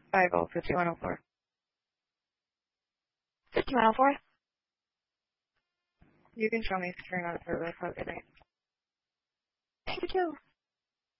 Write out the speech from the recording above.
5104. 5104? You can show me screen on it real quick, I think. Thank you too.